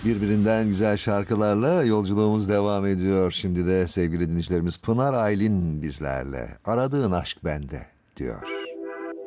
Birbirinden güzel şarkılarla yolculuğumuz devam ediyor. Şimdi de sevgili dinleyicilerimiz Pınar Aylin bizlerle. Aradığın aşk bende diyor.